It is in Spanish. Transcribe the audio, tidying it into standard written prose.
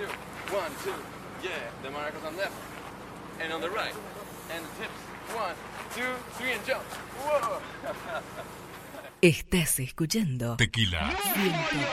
1, 2, yeah. The maracas on left and on the right. And the tips. 1, 2, 3 and jump. Whoa. Estás escuchando Tequila.